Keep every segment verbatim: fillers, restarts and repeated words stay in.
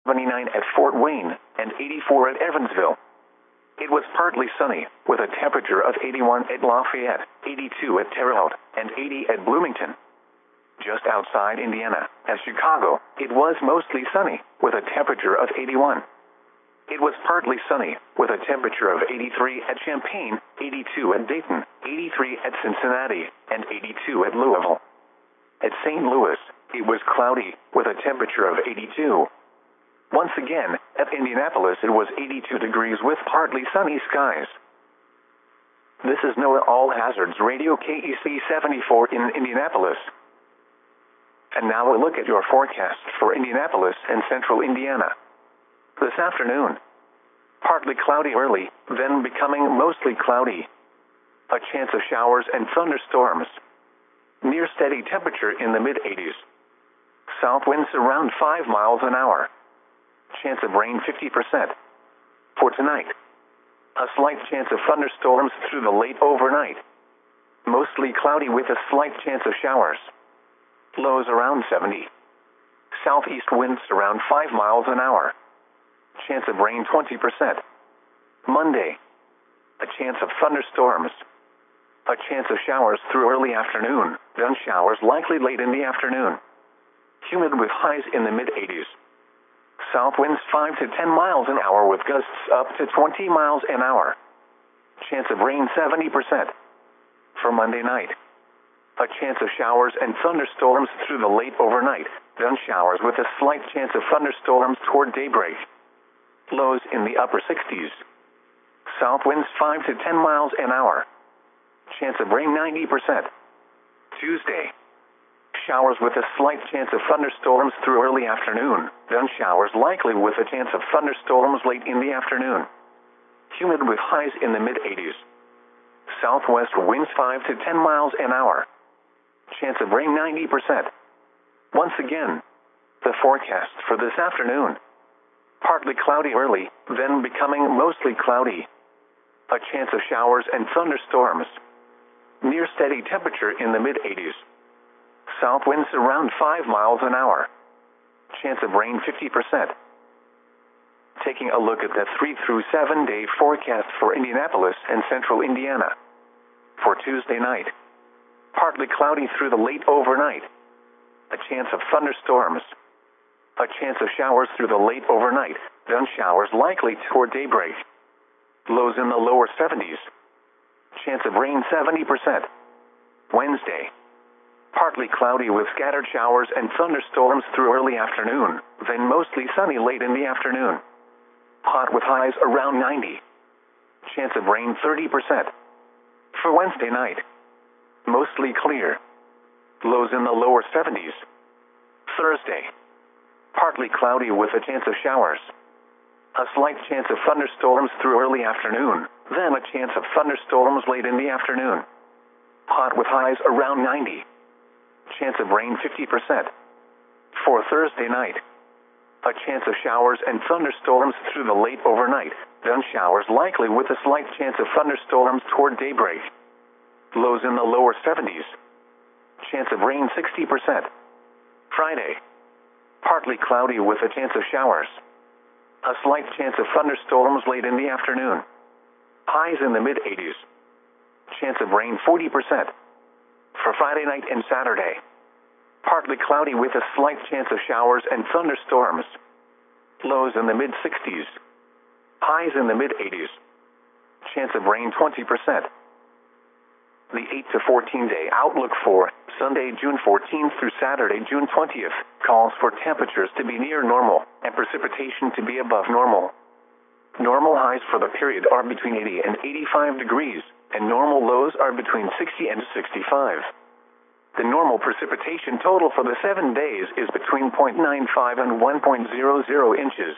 seventy-nine at Fort Wayne, and eighty-four at Evansville. It was partly sunny, with a temperature of eighty-one at Lafayette, eighty-two at Terre Haute, and eighty at Bloomington. Just outside Indiana, at Chicago, it was mostly sunny, with a temperature of eighty-one. It was partly sunny, with a temperature of eighty-three at Champaign, eighty-two at Dayton, eighty-three at Cincinnati, and eighty-two at Louisville. At Saint Louis, it was cloudy, with a temperature of eighty-two. Once again, at Indianapolis it was eighty-two degrees with partly sunny skies. This is NOAA All Hazards Radio K E C seventy-four in Indianapolis. And now a look at your forecast for Indianapolis and central Indiana. This afternoon, partly cloudy early, then becoming mostly cloudy. A chance of showers and thunderstorms. Near steady temperature in the mid eighties. South winds around five miles an hour. Chance of rain fifty percent. For tonight, a slight chance of thunderstorms through the late overnight. Mostly cloudy with a slight chance of showers. Lows around seventy. Southeast winds around five miles an hour. Chance of rain twenty percent. Monday, a chance of thunderstorms. A chance of showers through early afternoon, then showers likely late in the afternoon. Humid with highs in the mid eighties. South winds five to ten miles an hour with gusts up to twenty miles an hour. Chance of rain seventy percent. For Monday night, a chance of showers and thunderstorms through the late overnight, then showers with a slight chance of thunderstorms toward daybreak. Lows in the upper sixties. South winds five to ten miles an hour. Chance of rain ninety percent. Tuesday, showers with a slight chance of thunderstorms through early afternoon, then showers likely with a chance of thunderstorms late in the afternoon. Humid with highs in the mid eighties. Southwest winds five to ten miles an hour. Chance of rain ninety percent. Once again, the forecast for this afternoon. Partly cloudy early, then becoming mostly cloudy. A chance of showers and thunderstorms. Near steady temperature in the mid eighties. South winds around five miles an hour. Chance of rain fifty percent. Taking a look at the three through seven day forecast for Indianapolis and central Indiana. For Tuesday night, partly cloudy through the late overnight. A chance of thunderstorms. A chance of showers through the late overnight, then showers likely toward daybreak. Lows in the lower seventies. Chance of rain seventy percent. Wednesday, partly cloudy with scattered showers and thunderstorms through early afternoon, then mostly sunny late in the afternoon. Hot with highs around ninety. Chance of rain thirty percent. For Wednesday night, mostly clear. Lows in the lower seventies. Thursday, partly cloudy with a chance of showers. A slight chance of thunderstorms through early afternoon, then a chance of thunderstorms late in the afternoon. Hot with highs around ninety. Chance of rain fifty percent. For Thursday night, a chance of showers and thunderstorms through the late overnight, then showers likely with a slight chance of thunderstorms toward daybreak. Lows in the lower seventies. Chance of rain sixty percent. Friday, partly cloudy with a chance of showers. A slight chance of thunderstorms late in the afternoon. Highs in the mid eighties. Chance of rain forty percent. For Friday night and Saturday, partly cloudy with a slight chance of showers and thunderstorms. Lows in the mid sixties. Highs in the mid eighties. Chance of rain twenty percent. The eight to fourteen day outlook for Sunday, June fourteenth through Saturday, June twentieth, calls for temperatures to be near normal and precipitation to be above normal. Normal highs for the period are between eighty and eighty-five degrees, and normal lows are between sixty and sixty-five. The normal precipitation total for the seven days is between zero point nine five and one point zero zero inches.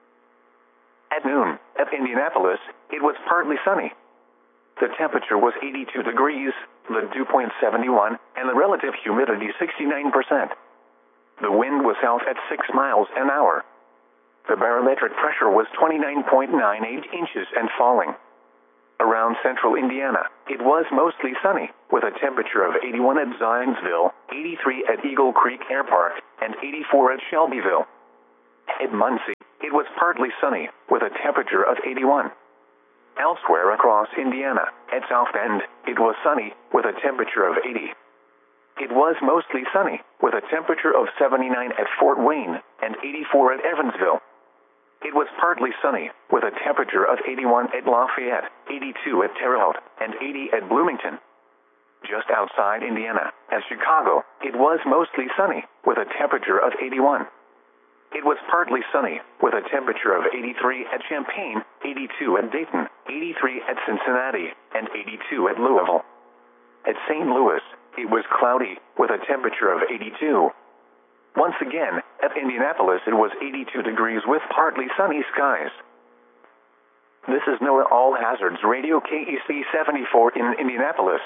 At noon, at Indianapolis, it was partly sunny. The temperature was eighty-two degrees, the dew point seventy-one, and the relative humidity sixty-nine percent. The wind was south at six miles an hour. The barometric pressure was twenty-nine point nine eight inches and falling. Around central Indiana, it was mostly sunny, with a temperature of eighty-one at Zionsville, eighty-three at Eagle Creek Air Park, and eighty-four at Shelbyville. At Muncie, it was partly sunny, with a temperature of eighty-one. Elsewhere across Indiana, at South Bend, it was sunny, with a temperature of eighty. It was mostly sunny, with a temperature of seventy-nine at Fort Wayne, and eighty-four at Evansville. It was partly sunny, with a temperature of eighty-one at Lafayette, eighty-two at Terre Haute, and eighty at Bloomington. Just outside Indiana, at Chicago, it was mostly sunny, with a temperature of eighty-one. It was partly sunny, with a temperature of eighty-three at Champaign, eighty-two at Dayton, eighty-three at Cincinnati, and eighty-two at Louisville. At Saint Louis, it was cloudy, with a temperature of eighty-two. Once again, at Indianapolis it was eighty-two degrees with partly sunny skies. This is NOAA All Hazards Radio K E C seventy-four in Indianapolis.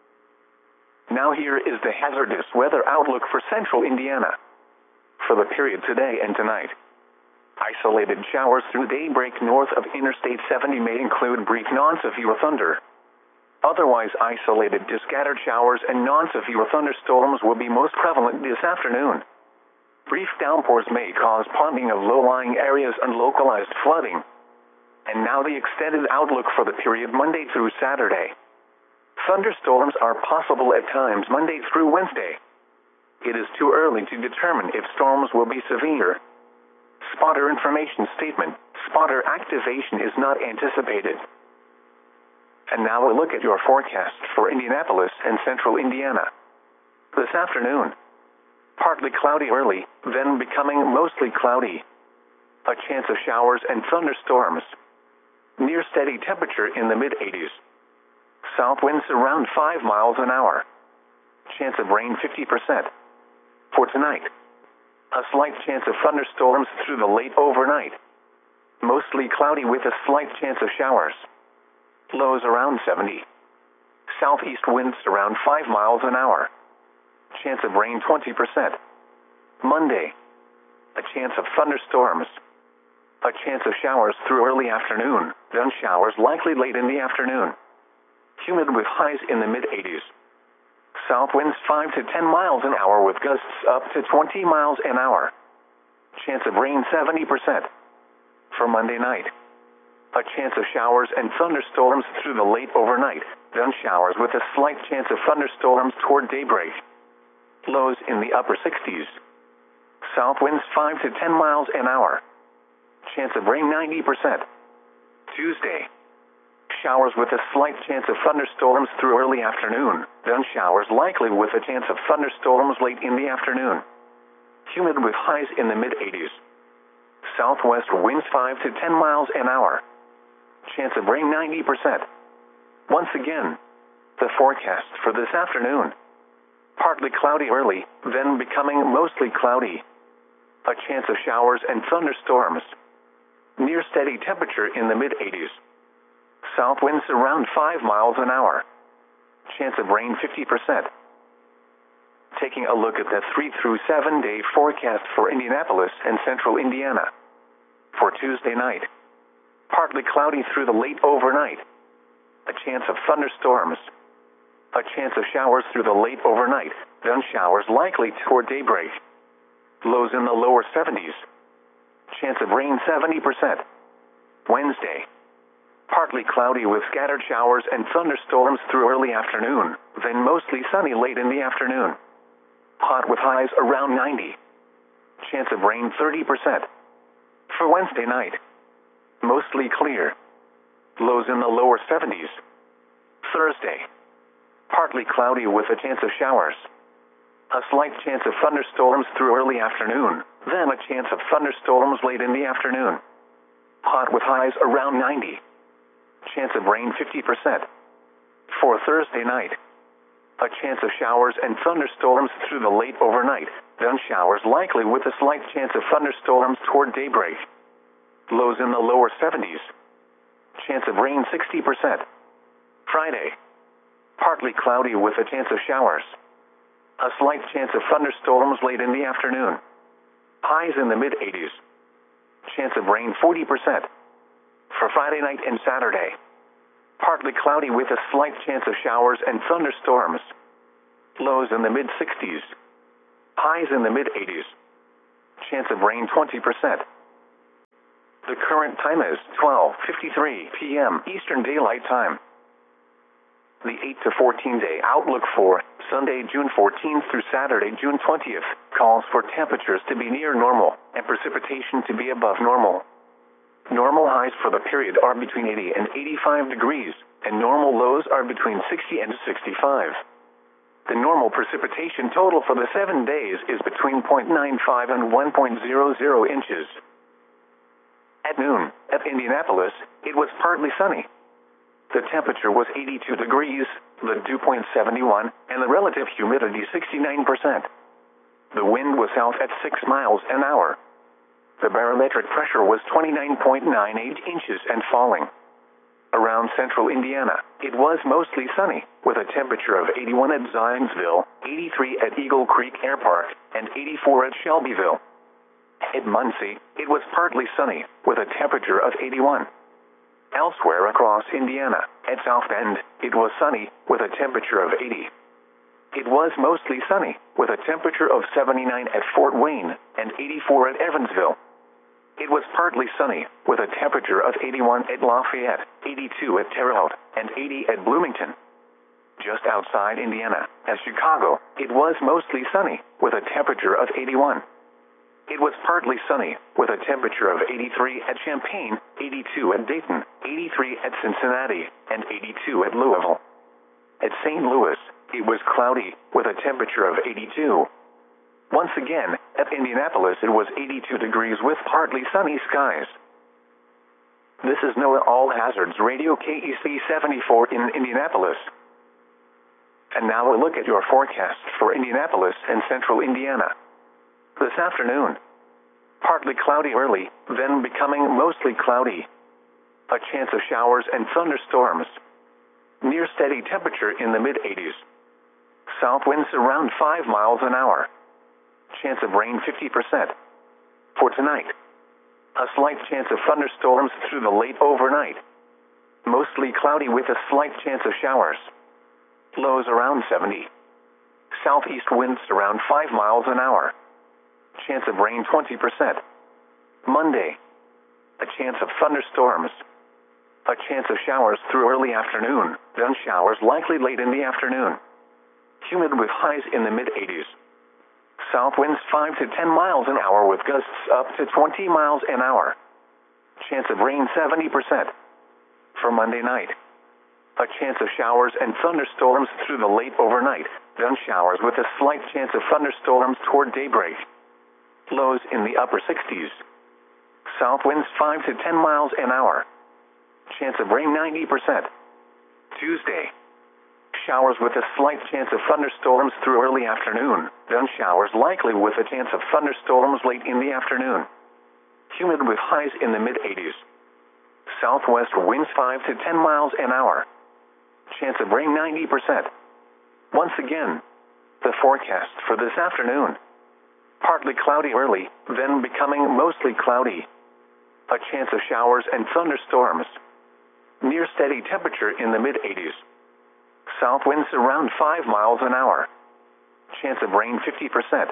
Now here is the hazardous weather outlook for central Indiana. For the period today and tonight, isolated showers through daybreak north of Interstate seventy may include brief non-severe thunder. Otherwise isolated to scattered showers and non-severe thunderstorms will be most prevalent this afternoon. Brief downpours may cause ponding of low-lying areas and localized flooding. And now the extended outlook for the period Monday through Saturday. Thunderstorms are possible at times Monday through Wednesday. It is too early to determine if storms will be severe. Spotter information statement: spotter activation is not anticipated. And now a look at your forecast for Indianapolis and central Indiana. This afternoon, partly cloudy early, then becoming mostly cloudy. A chance of showers and thunderstorms. Near steady temperature in the mid eighties. South winds around five miles an hour. Chance of rain fifty percent. For tonight, a slight chance of thunderstorms through the late overnight. Mostly cloudy with a slight chance of showers. Lows around seventy. Southeast winds around five miles an hour. Chance of rain twenty percent. Monday, a chance of thunderstorms. A chance of showers through early afternoon, then showers likely late in the afternoon. Humid with highs in the mid eighties. South winds five to ten miles an hour with gusts up to twenty miles an hour. Chance of rain seventy percent. For Monday night, a chance of showers and thunderstorms through the late overnight, then showers with a slight chance of thunderstorms toward daybreak. Lows in the upper sixties. South winds five to ten miles an hour. Chance of rain ninety percent. Tuesday, showers with a slight chance of thunderstorms through early afternoon, then showers likely with a chance of thunderstorms late in the afternoon. Humid with highs in the mid eighties. Southwest winds five to ten miles an hour. Chance of rain ninety percent. Once again, the forecast for this afternoon. Partly cloudy early, then becoming mostly cloudy. A chance of showers and thunderstorms. Near steady temperature in the mid eighties. South winds around five miles an hour. Chance of rain fifty percent. Taking a look at the three through seven day forecast for Indianapolis and central Indiana. For Tuesday night, partly cloudy through the late overnight. A chance of thunderstorms. A chance of showers through the late overnight, then showers likely toward daybreak. Lows in the lower seventies. Chance of rain seventy percent. Wednesday, partly cloudy with scattered showers and thunderstorms through early afternoon, then mostly sunny late in the afternoon. Hot with highs around ninety. Chance of rain thirty percent. For Wednesday night, mostly clear. Lows in the lower seventies. Thursday, partly cloudy with a chance of showers. A slight chance of thunderstorms through early afternoon, then a chance of thunderstorms late in the afternoon. Hot with highs around ninety. Chance of rain fifty percent. For Thursday night, a chance of showers and thunderstorms through the late overnight, then showers likely with a slight chance of thunderstorms toward daybreak. Lows in the lower seventies. Chance of rain sixty percent. Friday, partly cloudy with a chance of showers. A slight chance of thunderstorms late in the afternoon. Highs in the mid eighties. Chance of rain forty percent. For Friday night and Saturday, partly cloudy with a slight chance of showers and thunderstorms. Lows in the mid sixties. Highs in the mid eighties. Chance of rain twenty percent. The current time is twelve fifty-three p m Eastern Daylight Time. The eight to fourteen day outlook for Sunday, June fourteenth through Saturday, June twentieth, calls for temperatures to be near normal and precipitation to be above normal. Normal highs for the period are between eighty and eighty-five degrees, and normal lows are between sixty and sixty-five. The normal precipitation total for the seven days is between zero point nine five and one point zero zero inches. At noon, at Indianapolis, it was partly sunny. The temperature was eighty-two degrees, the dew point seventy-one, and the relative humidity sixty-nine percent. The wind was south at six miles an hour. The barometric pressure was twenty-nine point nine eight inches and falling. Around central Indiana, it was mostly sunny, with a temperature of eighty-one at Zionsville, eighty-three at Eagle Creek Air Park, and eighty-four at Shelbyville. At Muncie, it was partly sunny, with a temperature of eighty-one. Elsewhere across Indiana, at South Bend, it was sunny, with a temperature of eighty. It was mostly sunny, with a temperature of seventy-nine at Fort Wayne, and eighty-four at Evansville. It was partly sunny, with a temperature of eighty-one at Lafayette, eighty-two at Terre Haute, and eighty at Bloomington. Just outside Indiana, at Chicago, it was mostly sunny, with a temperature of eighty-one. It was partly sunny, with a temperature of eighty-three at Champaign, eighty-two at Dayton, eighty-three at Cincinnati, and eighty-two at Louisville. At Saint Louis, it was cloudy, with a temperature of eighty-two. Once again, at Indianapolis it was eighty-two degrees with partly sunny skies. This is NOAA All Hazards Radio K E C seventy-four in Indianapolis. And now a look at your forecast for Indianapolis and central Indiana. This afternoon, partly cloudy early, then becoming mostly cloudy. A chance of showers and thunderstorms. Near steady temperature in the mid eighties. South winds around five miles an hour. Chance of rain fifty percent. For tonight, a slight chance of thunderstorms through the late overnight. Mostly cloudy with a slight chance of showers. Lows around seventy. Southeast winds around five miles an hour. Chance of rain twenty percent. Monday, a chance of thunderstorms. A chance of showers through early afternoon, then showers likely late in the afternoon. Humid with highs in the mid eighties. South winds five to ten miles an hour with gusts up to twenty miles an hour. Chance of rain seventy percent. For Monday night, a chance of showers and thunderstorms through the late overnight, then showers with a slight chance of thunderstorms toward daybreak. Lows in the upper sixties. South winds five to ten miles an hour. Chance of rain ninety percent. Tuesday, showers with a slight chance of thunderstorms through early afternoon, then showers likely with a chance of thunderstorms late in the afternoon. Humid with highs in the mid eighties. Southwest winds five to ten miles an hour. Chance of rain ninety percent. Once again, the forecast for this afternoon. Partly cloudy early, then becoming mostly cloudy. A chance of showers and thunderstorms. Near steady temperature in the mid eighties. South winds around five miles an hour. Chance of rain fifty percent.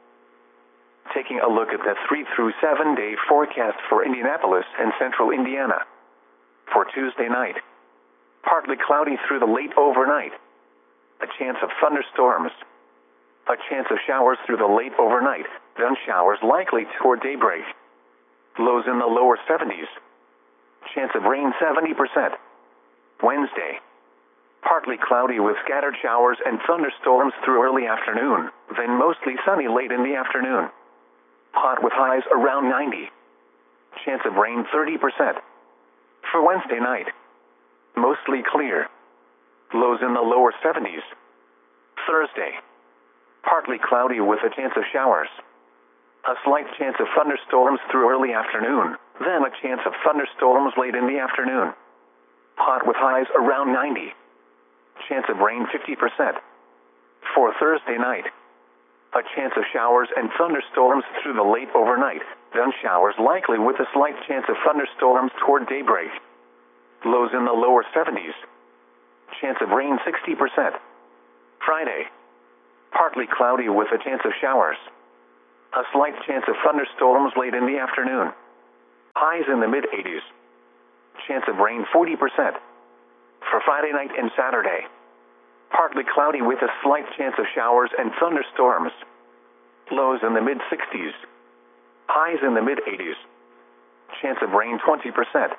Taking a look at the three through seven day forecast for Indianapolis and central Indiana. For Tuesday night, partly cloudy through the late overnight. A chance of thunderstorms. A chance of showers through the late overnight, then showers likely toward daybreak. Lows in the lower seventies. Chance of rain seventy percent. Wednesday, partly cloudy with scattered showers and thunderstorms through early afternoon, then mostly sunny late in the afternoon. Hot with highs around ninety. Chance of rain thirty percent. For Wednesday night, mostly clear. Lows in the lower seventies. Thursday, partly cloudy with a chance of showers. A slight chance of thunderstorms through early afternoon, then a chance of thunderstorms late in the afternoon. Hot with highs around ninety. Chance of rain fifty percent. For Thursday night, a chance of showers and thunderstorms through the late overnight, then showers likely with a slight chance of thunderstorms toward daybreak. Lows in the lower seventies. Chance of rain sixty percent. Friday, partly cloudy with a chance of showers. A slight chance of thunderstorms late in the afternoon. Highs in the mid-eighties. Chance of rain forty percent. For Friday night and Saturday, partly cloudy with a slight chance of showers and thunderstorms. Lows in the mid-sixties. Highs in the mid-eighties. Chance of rain twenty percent.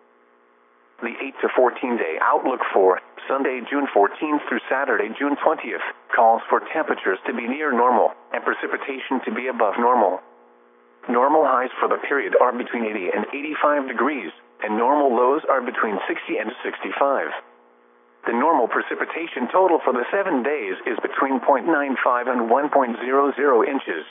The eight to fourteen day outlook for Sunday, June fourteenth through Saturday, June twentieth, calls for temperatures to be near normal and precipitation to be above normal. Normal highs for the period are between eighty and eighty-five degrees, and normal lows are between sixty and sixty-five. The normal precipitation total for the seven days is between zero point nine five and one point zero zero inches.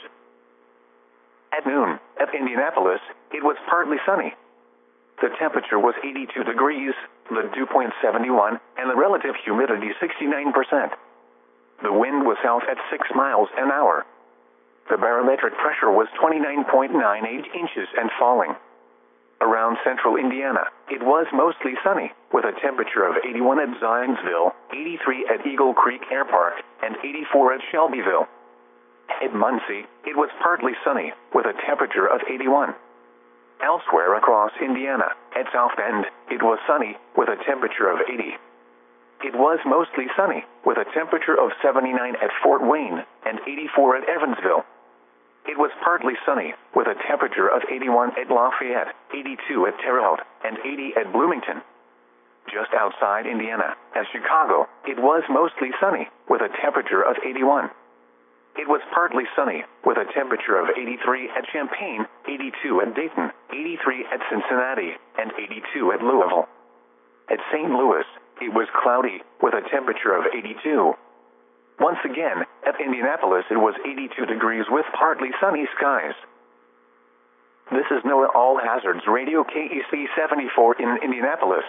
At noon, at Indianapolis, it was partly sunny. The temperature was eighty-two degrees, the dew point seventy-one, and the relative humidity sixty-nine percent. The wind was south at six miles an hour. The barometric pressure was twenty-nine point nine eight inches and falling. Around central Indiana, it was mostly sunny, with a temperature of eighty-one at Zionsville, eighty-three at Eagle Creek Air Park, and eighty-four at Shelbyville. At Muncie, it was partly sunny, with a temperature of eighty-one. Elsewhere across Indiana, at South Bend, it was sunny, with a temperature of eighty. It was mostly sunny, with a temperature of seventy-nine at Fort Wayne, and eighty-four at Evansville. It was partly sunny, with a temperature of eighty-one at Lafayette, eighty-two at Terre Haute, and eighty at Bloomington. Just outside Indiana, at Chicago, it was mostly sunny, with a temperature of eighty-one. It was partly sunny, with a temperature of eighty-three at Champaign, eighty-two at Dayton, eighty-three at Cincinnati, and eighty-two at Louisville. At Saint Louis, it was cloudy, with a temperature of eighty-two. Once again, at Indianapolis it was eighty-two degrees with partly sunny skies. This is NOAA All Hazards Radio K E C seventy-four in Indianapolis.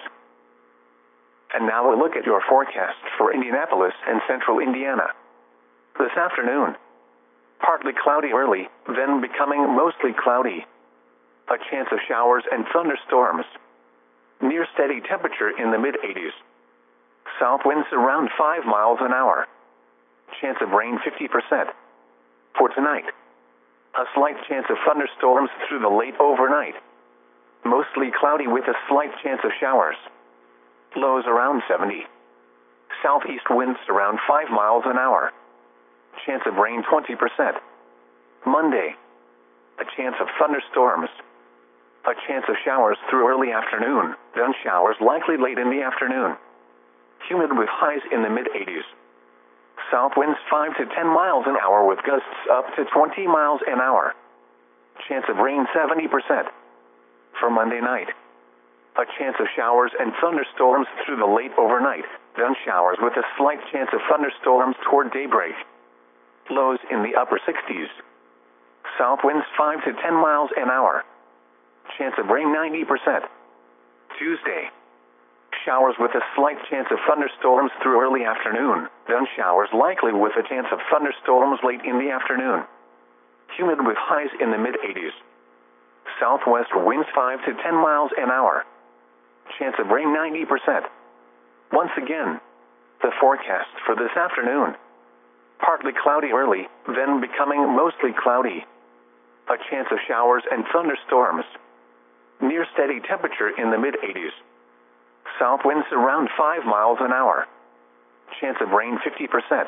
And now a look at your forecast for Indianapolis and central Indiana. This afternoon, partly cloudy early, then becoming mostly cloudy. A chance of showers and thunderstorms. Near steady temperature in the mid-eighties. South winds around five miles an hour. Chance of rain fifty percent. For tonight, a slight chance of thunderstorms through the late overnight. Mostly cloudy with a slight chance of showers. Lows around seventy. Southeast winds around five miles an hour. Chance of rain twenty percent. Monday, a chance of thunderstorms. A chance of showers through early afternoon, then showers likely late in the afternoon. Humid with highs in the mid-eighties. South winds five to ten miles an hour with gusts up to twenty miles an hour. Chance of rain seventy percent. For Monday night, a chance of showers and thunderstorms through the late overnight, then showers with a slight chance of thunderstorms toward daybreak. Lows in the upper sixties. South winds five to ten miles an hour. Chance of rain ninety percent. Tuesday, showers with a slight chance of thunderstorms through early afternoon, then showers likely with a chance of thunderstorms late in the afternoon. Humid with highs in the mid-eighties. Southwest winds five to ten miles an hour. Chance of rain ninety percent. Once again, the forecast for this afternoon. Partly cloudy early, then becoming mostly cloudy. A chance of showers and thunderstorms. Near steady temperature in the mid-eighties. South winds around five miles an hour. Chance of rain fifty percent.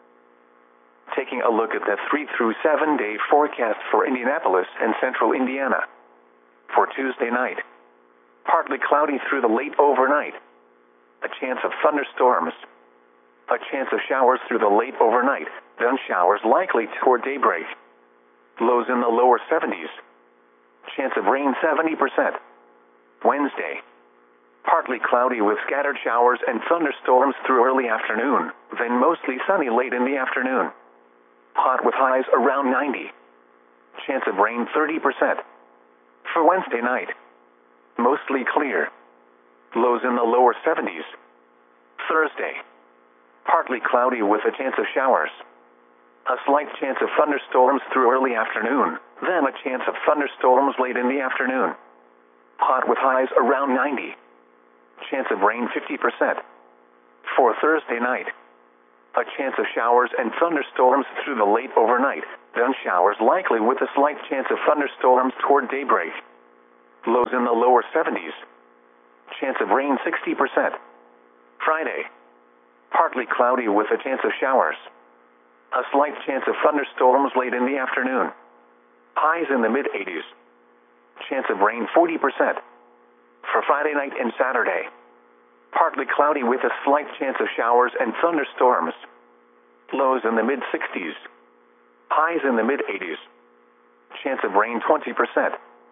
Taking a look at the three through seven day forecast for Indianapolis and central Indiana. For Tuesday night, partly cloudy through the late overnight. A chance of thunderstorms. A chance of showers through the late overnight, then showers likely toward daybreak. Lows in the lower seventies. Chance of rain seventy percent. Wednesday, partly cloudy with scattered showers and thunderstorms through early afternoon, then mostly sunny late in the afternoon. Hot with highs around ninety. Chance of rain thirty percent. For Wednesday night, mostly clear. Lows in the lower seventies. Thursday, partly cloudy with a chance of showers. A slight chance of thunderstorms through early afternoon, then a chance of thunderstorms late in the afternoon. Hot with highs around ninety. Chance of rain fifty percent. For Thursday night, a chance of showers and thunderstorms through the late overnight, then showers likely with a slight chance of thunderstorms toward daybreak. Lows in the lower seventies. Chance of rain sixty percent. Friday. Partly cloudy with a chance of showers. A slight chance of thunderstorms late in the afternoon. Highs in the mid eighties. Chance of rain forty percent. For Friday night and Saturday. Partly cloudy with a slight chance of showers and thunderstorms. Lows in the mid sixties. Highs in the mid eighties. Chance of rain twenty percent.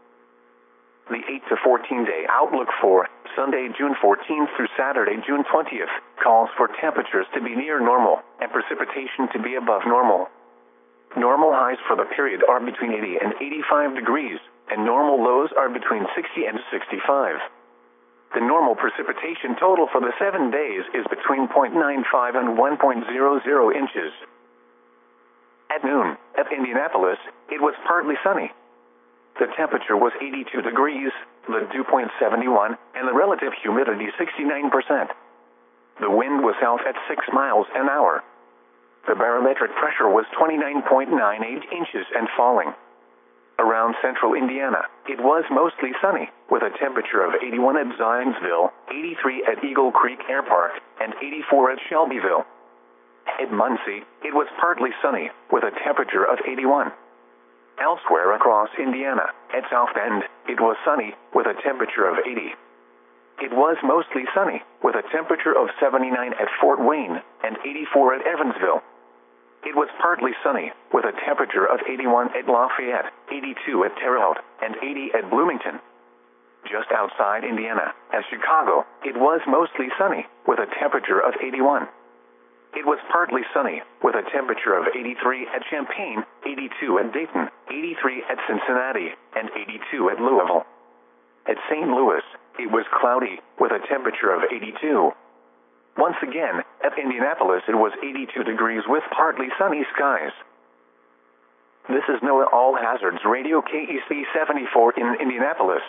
The eight to fourteen day outlook for Sunday, June fourteenth through Saturday, June twentieth, calls for temperatures to be near normal and precipitation to be above normal. Normal highs for the period are between eighty and eighty-five degrees, and normal lows are between sixty and sixty-five. The normal precipitation total for the seven days is between zero point nine five and one point zero zero inches. At noon, at Indianapolis, it was partly sunny. The temperature was eighty-two degrees, the dew point seventy-one, and the relative humidity sixty-nine percent. The wind was south at six miles an hour. The barometric pressure was twenty-nine point nine eight inches and falling. Around central Indiana, it was mostly sunny, with a temperature of eighty-one at Zionsville, eighty-three at Eagle Creek Air Park, and eighty-four at Shelbyville. At Muncie, it was partly sunny, with a temperature of eighty-one. Elsewhere across Indiana, at South Bend, it was sunny, with a temperature of eighty. It was mostly sunny, with a temperature of seventy-nine at Fort Wayne, and eighty-four at Evansville. It was partly sunny, with a temperature of eighty-one at Lafayette, eighty-two at Terre Haute, and eighty at Bloomington. Just outside Indiana, at Chicago, it was mostly sunny, with a temperature of eighty-one. It was partly sunny, with a temperature of eighty-three at Champaign, eighty-two at Dayton, eighty-three at Cincinnati, and eighty-two at Louisville. At Saint Louis, it was cloudy, with a temperature of eighty-two. Once again, at Indianapolis it was eighty-two degrees with partly sunny skies. This is NOAA All Hazards Radio K E C seventy-four in Indianapolis.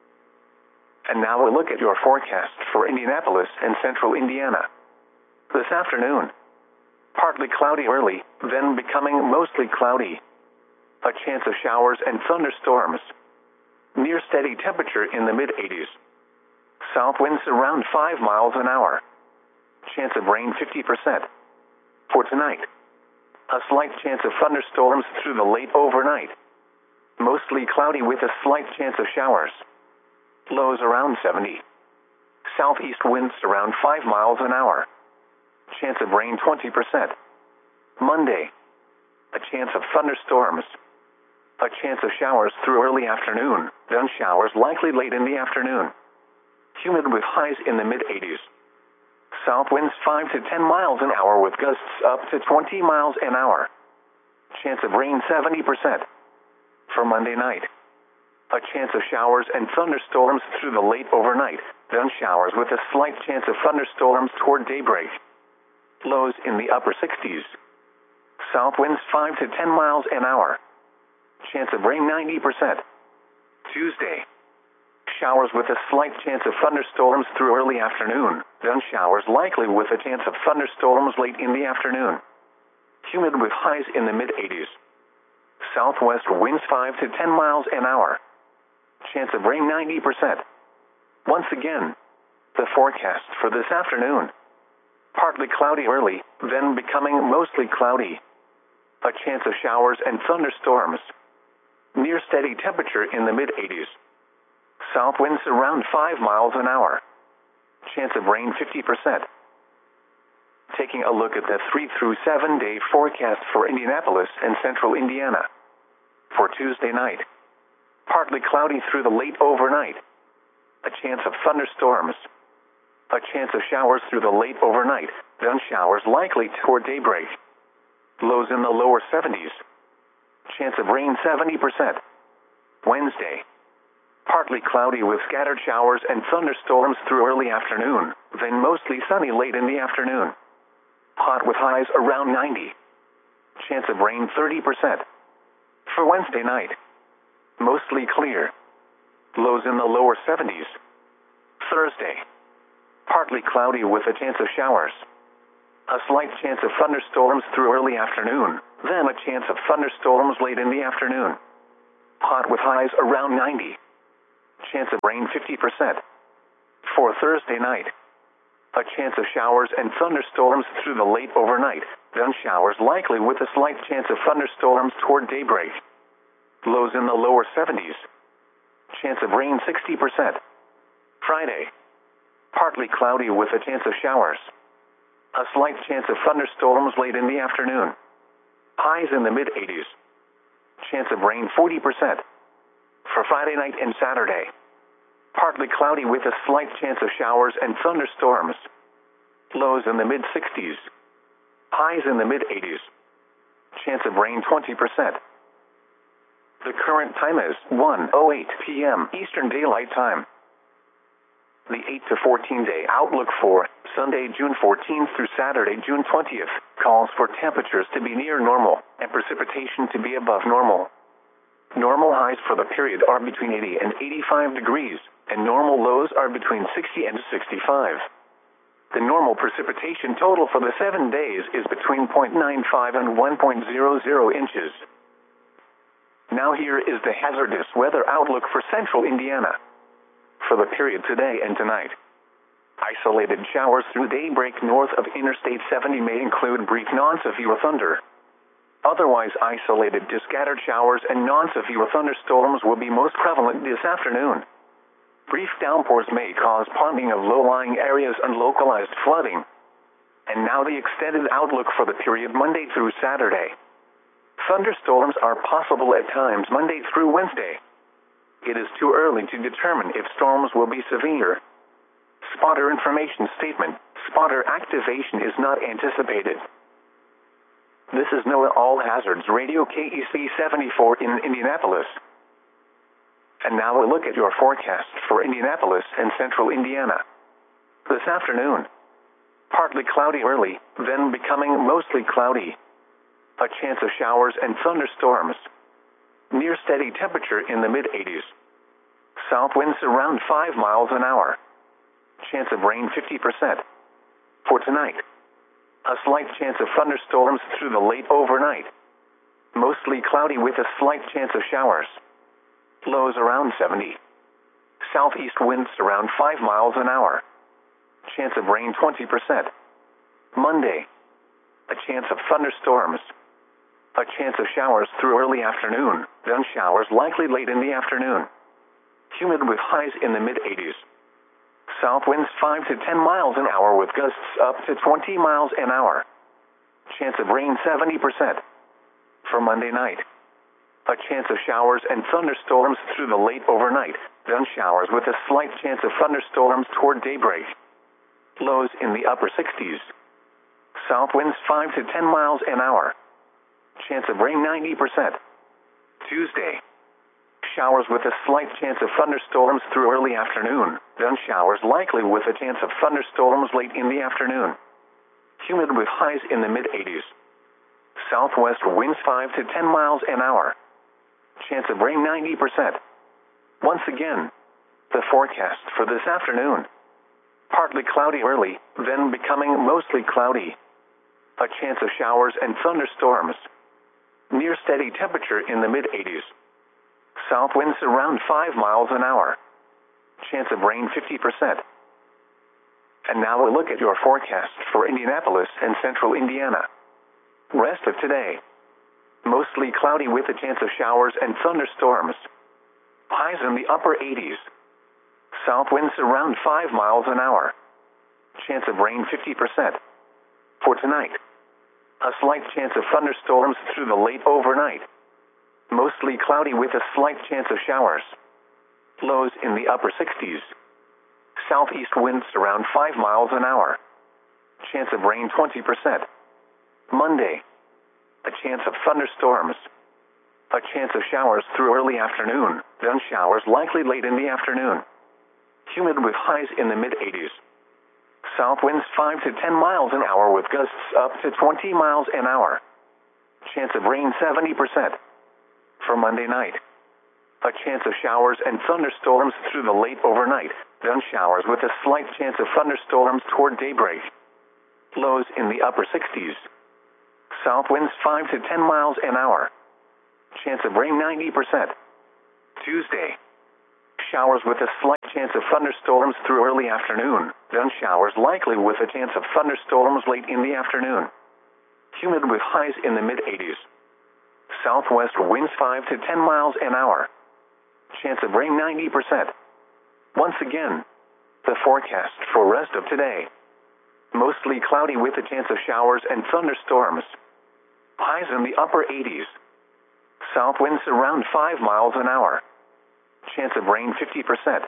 And now a look at your forecast for Indianapolis and central Indiana. This afternoon, partly cloudy early, then becoming mostly cloudy. A chance of showers and thunderstorms. Near steady temperature in the mid eighties. South winds around five miles an hour. Chance of rain fifty percent. For tonight, a slight chance of thunderstorms through the late overnight. Mostly cloudy with a slight chance of showers. Lows around seventy. Southeast winds around five miles an hour. Chance of rain twenty percent. Monday, a chance of thunderstorms. A chance of showers through early afternoon, then showers likely late in the afternoon. Humid with highs in the mid eighties. South winds five to ten miles an hour with gusts up to twenty miles an hour. Chance of rain seventy percent. For Monday night, a chance of showers and thunderstorms through the late overnight, then showers with a slight chance of thunderstorms toward daybreak. Lows in the upper sixties. South winds five to ten miles an hour. Chance of rain ninety percent. Tuesday, showers with a slight chance of thunderstorms through early afternoon, then showers likely with a chance of thunderstorms late in the afternoon. Humid with highs in the mid eighties. Southwest winds five to ten miles an hour. Chance of rain ninety percent. Once again, the forecast for this afternoon. Partly cloudy early, then becoming mostly cloudy. A chance of showers and thunderstorms. Near steady temperature in the mid eighties. South winds around five miles an hour. Chance of rain fifty percent. Taking a look at the three through seven day forecast for Indianapolis and central Indiana. For Tuesday night, partly cloudy through the late overnight. A chance of thunderstorms. A chance of showers through the late overnight, then showers likely toward daybreak. Lows in the lower seventies. Chance of rain seventy percent. Wednesday, partly cloudy with scattered showers and thunderstorms through early afternoon, then mostly sunny late in the afternoon. Hot with highs around ninety. Chance of rain thirty percent. For Wednesday night, mostly clear. Lows in the lower seventies. Thursday, partly cloudy with a chance of showers. A slight chance of thunderstorms through early afternoon, then a chance of thunderstorms late in the afternoon. Hot with highs around ninety. Chance of rain fifty percent. For Thursday night, a chance of showers and thunderstorms through the late overnight, then showers likely with a slight chance of thunderstorms toward daybreak. Lows in the lower seventies. Chance of rain sixty percent. Friday, partly cloudy with a chance of showers. A slight chance of thunderstorms late in the afternoon. Highs in the mid eighties. Chance of rain forty percent. For Friday night and Saturday, partly cloudy with a slight chance of showers and thunderstorms. Lows in the mid sixties. Highs in the mid eighties. Chance of rain twenty percent. The current time is one oh eight p m Eastern Daylight Time. The eight to fourteen day outlook for Sunday, June fourteenth through Saturday, June twentieth, calls for temperatures to be near normal and precipitation to be above normal. Normal highs for the period are between eighty and eighty-five degrees, and normal lows are between sixty and sixty-five. The normal precipitation total for the seven days is between zero point nine five and one point zero zero inches. Now here is the hazardous weather outlook for central Indiana. For the period today and tonight, isolated showers through daybreak north of Interstate seventy may include brief non-severe thunder. Otherwise isolated to scattered showers and non-severe thunderstorms will be most prevalent this afternoon. Brief downpours may cause ponding of low-lying areas and localized flooding. And now the extended outlook for the period Monday through Saturday. Thunderstorms are possible at times Monday through Wednesday. It is too early to determine if storms will be severe. Spotter information statement: spotter activation is not anticipated. This is NOAA All Hazards Radio K E C seventy-four in Indianapolis. And now a look at your forecast for Indianapolis and central Indiana. This afternoon, partly cloudy early, then becoming mostly cloudy. A chance of showers and thunderstorms. Near steady temperature in the mid eighties. South winds around five miles an hour. Chance of rain fifty percent. For tonight, a slight chance of thunderstorms through the late overnight. Mostly cloudy with a slight chance of showers. Lows around seventy. Southeast winds around five miles an hour. Chance of rain twenty percent. Monday, a chance of thunderstorms. A chance of showers through early afternoon, then showers likely late in the afternoon. Humid with highs in the mid eighties. South winds five to ten miles an hour with gusts up to twenty miles an hour. Chance of rain seventy percent. For Monday night, a chance of showers and thunderstorms through the late overnight, then showers with a slight chance of thunderstorms toward daybreak. Lows in the upper sixties. South winds five to ten miles an hour. Chance of rain ninety percent. Tuesday, showers with a slight chance of thunderstorms through early afternoon, then showers likely with a chance of thunderstorms late in the afternoon. Humid with highs in the mid eighties. Southwest winds five to ten miles an hour. Chance of rain ninety percent. Once again, the forecast for this afternoon. Partly cloudy early, then becoming mostly cloudy. A chance of showers and thunderstorms. Near steady temperature in the mid eighties. South winds around five miles an hour. Chance of rain fifty percent. And now a look at your forecast for Indianapolis and central Indiana. Rest of today. Mostly cloudy with a chance of showers and thunderstorms. Highs in the upper eighties. South winds around five miles an hour. Chance of rain fifty percent. For tonight, a slight chance of thunderstorms through the late overnight. Mostly cloudy with a slight chance of showers. Lows in the upper sixties. Southeast winds around five miles an hour. Chance of rain twenty percent. Monday, a chance of thunderstorms. A chance of showers through early afternoon, then showers likely late in the afternoon. Humid with highs in the mid eighties. South winds five to ten miles an hour with gusts up to twenty miles an hour. Chance of rain seventy percent. For Monday night, a chance of showers and thunderstorms through the late overnight, then showers with a slight chance of thunderstorms toward daybreak. Lows in the upper sixties. South winds five to ten miles an hour. Chance of rain ninety percent. Tuesday, showers with a slight chance of thunderstorms through early afternoon, then showers likely with a chance of thunderstorms late in the afternoon. Humid with highs in the mid eighties. Southwest winds five to ten miles an hour. Chance of rain ninety percent. Once again, the forecast for rest of today. Mostly cloudy with a chance of showers and thunderstorms. Highs in the upper eighties. South winds around five miles an hour. Chance of rain fifty percent.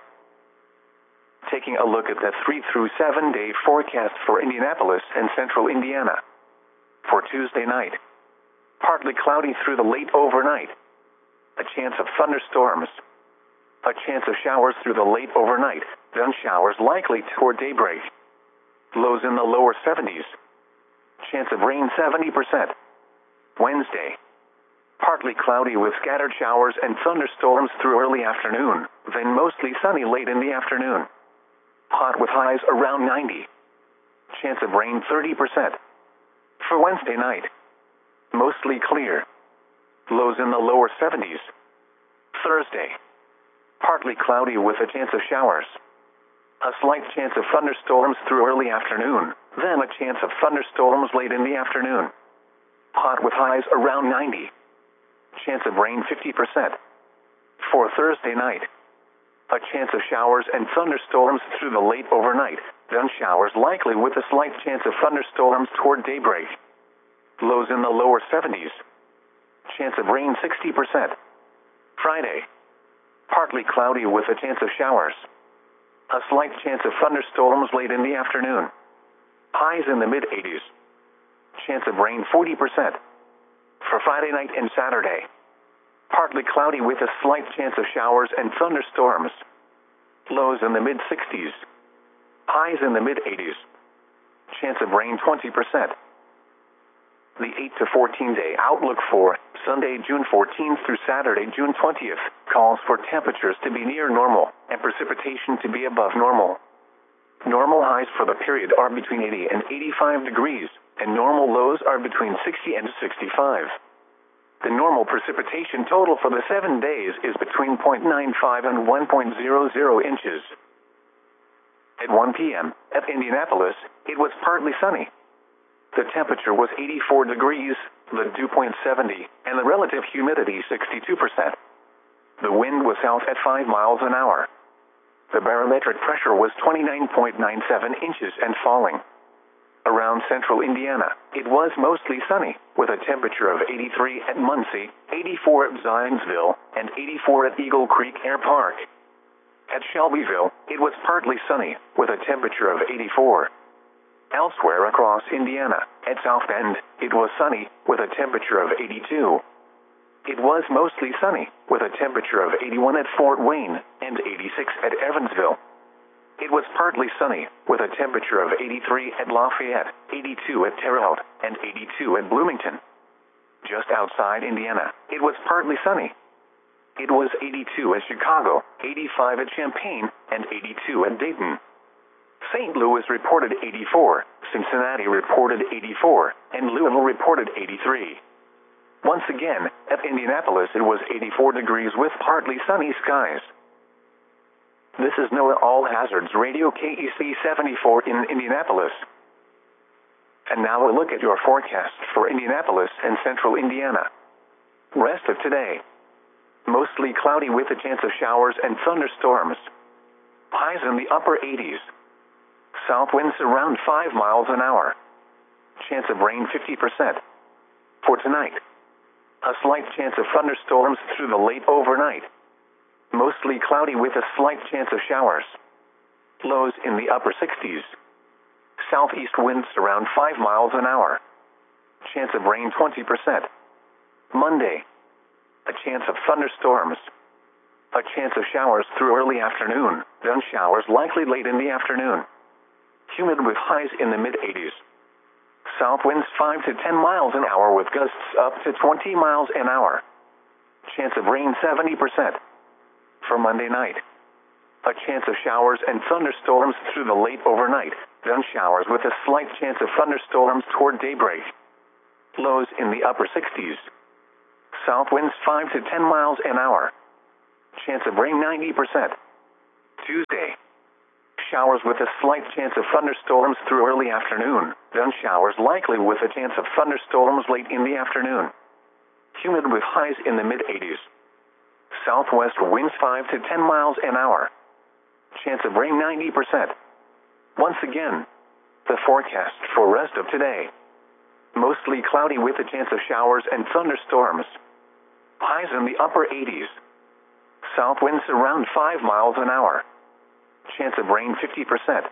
Taking a look at the three through seven day forecast for Indianapolis and central Indiana. For Tuesday night, partly cloudy through the late overnight. A chance of thunderstorms. A chance of showers through the late overnight, then showers likely toward daybreak. Lows in the lower seventies. Chance of rain seventy percent. Wednesday, partly cloudy with scattered showers and thunderstorms through early afternoon, then mostly sunny late in the afternoon. Hot with highs around ninety. Chance of rain thirty percent. For Wednesday night, mostly clear. Lows in the lower seventies. Thursday, partly cloudy with a chance of showers. A slight chance of thunderstorms through early afternoon, then a chance of thunderstorms late in the afternoon. Hot with highs around ninety. Chance of rain fifty percent. For Thursday night, a chance of showers and thunderstorms through the late overnight, then showers likely with a slight chance of thunderstorms toward daybreak. Lows in the lower seventies. Chance of rain sixty percent. Friday, partly cloudy with a chance of showers. A slight chance of thunderstorms late in the afternoon. Highs in the mid eighties. Chance of rain forty percent. For Friday night and Saturday, partly cloudy with a slight chance of showers and thunderstorms. Lows in the mid sixties. Highs in the mid eighties. Chance of rain twenty percent. The eight to fourteen day outlook for Sunday, June fourteenth through Saturday, June twentieth, calls for temperatures to be near normal and precipitation to be above normal. Normal highs for the period are between eighty and eighty-five degrees, and normal lows are between sixty and sixty-five. The normal precipitation total for the seven days is between zero point nine five and one point zero zero inches. At one p m at Indianapolis, it was partly sunny. The temperature was eighty-four degrees, the dew point seventy, and the relative humidity sixty-two percent. The wind was south at five miles an hour. The barometric pressure was twenty-nine point nine seven inches and falling. Around central Indiana, it was mostly sunny, with a temperature of eighty-three at Muncie, eighty-four at Zionsville, and eighty-four at Eagle Creek Air Park. At Shelbyville, it was partly sunny, with a temperature of eighty-four. Elsewhere across Indiana, at South Bend, it was sunny, with a temperature of eighty-two. It was mostly sunny, with a temperature of eighty-one at Fort Wayne, and eighty-six at Evansville. It was partly sunny, with a temperature of eighty-three at Lafayette, eighty-two at Terre Haute, and eighty-two at Bloomington. Just outside Indiana, it was partly sunny. It was eighty-two at Chicago, eighty-five at Champaign, and eighty-two at Dayton. Saint Louis reported eighty-four, Cincinnati reported eighty-four, and Louisville reported eighty-three. Once again, at Indianapolis it was eighty-four degrees with partly sunny skies. This is NOAA All Hazards Radio K E C seventy-four in Indianapolis. And now a look at your forecast for Indianapolis and central Indiana. Rest of today. Mostly cloudy with a chance of showers and thunderstorms. Highs in the upper eighties. South winds around five miles an hour. Chance of rain fifty percent. For tonight, a slight chance of thunderstorms through the late overnight. Mostly cloudy with a slight chance of showers. Lows in the upper sixties. Southeast winds around five miles an hour. Chance of rain twenty percent. Monday, a chance of thunderstorms. A chance of showers through early afternoon, then showers likely late in the afternoon. Humid with highs in the mid eighties. South winds five to ten miles an hour with gusts up to twenty miles an hour. Chance of rain seventy percent. For Monday night, a chance of showers and thunderstorms through the late overnight, then showers with a slight chance of thunderstorms toward daybreak. Lows in the upper sixties. South winds five to ten miles an hour. Chance of rain ninety percent. Tuesday. Showers with a slight chance of thunderstorms through early afternoon, then showers likely with a chance of thunderstorms late in the afternoon. Humid with highs in the mid eighties. Southwest winds five to ten miles an hour. Chance of rain ninety percent. Once again, the forecast for rest of today. Mostly cloudy with a chance of showers and thunderstorms. Highs in the upper eighties. South winds around five miles an hour. Chance of rain fifty percent.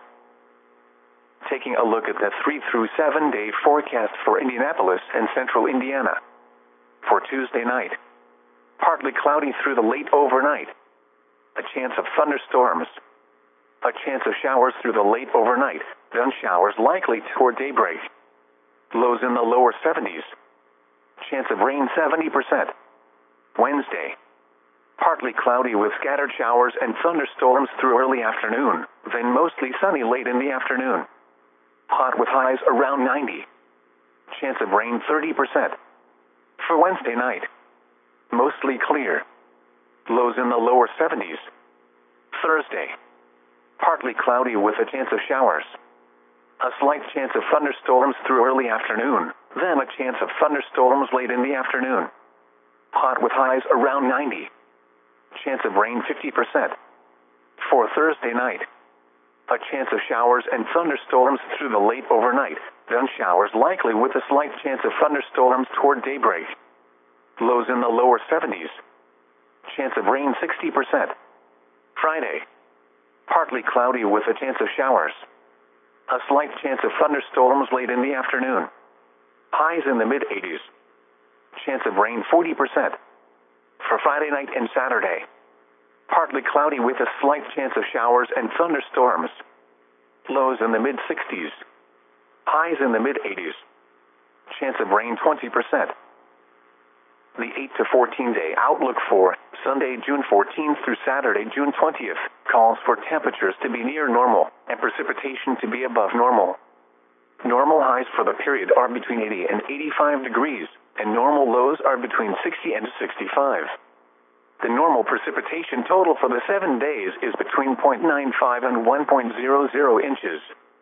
Taking a look at the three through seven day forecast for Indianapolis and central Indiana. For Tuesday night, partly cloudy through the late overnight. A chance of thunderstorms. A chance of showers through the late overnight, then showers likely toward daybreak. Lows in the lower seventies. Chance of rain seventy percent. Wednesday, partly cloudy with scattered showers and thunderstorms through early afternoon, then mostly sunny late in the afternoon. Hot with highs around ninety. Chance of rain thirty percent. For Wednesday night, mostly clear. Lows in the lower seventies. Thursday, partly cloudy with a chance of showers. A slight chance of thunderstorms through early afternoon, then a chance of thunderstorms late in the afternoon. Hot with highs around ninety. Chance of rain fifty percent. For Thursday night, a chance of showers and thunderstorms through the late overnight, then showers likely with a slight chance of thunderstorms toward daybreak. Lows in the lower seventies. Chance of rain sixty percent. Friday, partly cloudy with a chance of showers. A slight chance of thunderstorms late in the afternoon. Highs in the mid eighties. Chance of rain forty percent. For Friday night and Saturday, partly cloudy with a slight chance of showers and thunderstorms. Lows in the mid sixties. Highs in the mid eighties. Chance of rain twenty percent. The eight to fourteen day outlook for Sunday, June fourteenth through Saturday, June twentieth, calls for temperatures to be near normal and precipitation to be above normal. Normal highs for the period are between eighty and eighty-five degrees, and normal lows are between sixty and sixty-five. The normal precipitation total for the seven days is between zero point nine five and one point zero zero inches.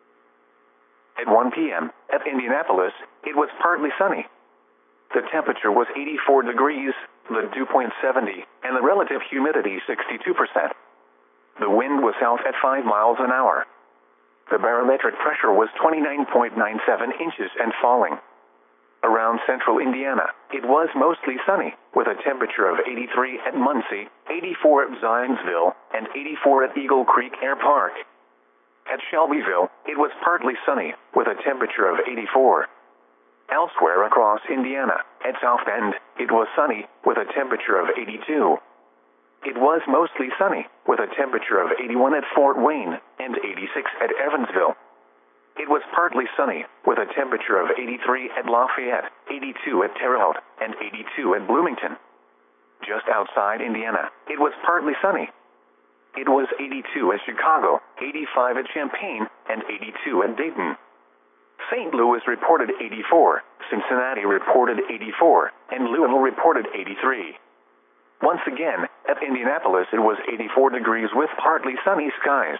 At one p m at Indianapolis, it was partly sunny. The temperature was eighty-four degrees, the dew point seventy, and the relative humidity sixty-two percent. The wind was south at five miles an hour. The barometric pressure was twenty-nine point nine seven inches and falling. Around central Indiana, it was mostly sunny, with a temperature of eighty-three at Muncie, eighty-four at Zionsville, and eighty-four at Eagle Creek Air Park. At Shelbyville, it was partly sunny, with a temperature of eighty-four. Elsewhere across Indiana, at South Bend, it was sunny, with a temperature of eighty-two. It was mostly sunny, with a temperature of eighty-one at Fort Wayne, and eighty-six at Evansville. It was partly sunny, with a temperature of eighty-three at Lafayette, eighty-two at Terre Haute, and eighty-two at Bloomington. Just outside Indiana, it was partly sunny. It was eighty-two at Chicago, eighty-five at Champaign, and eighty-two at Dayton. Saint Louis reported eighty-four, Cincinnati reported eighty-four, and Louisville reported eighty-three. Once again, at Indianapolis it was eighty-four degrees with partly sunny skies.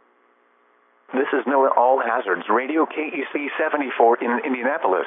This is NOAA All Hazards Radio K E C seventy-four in Indianapolis.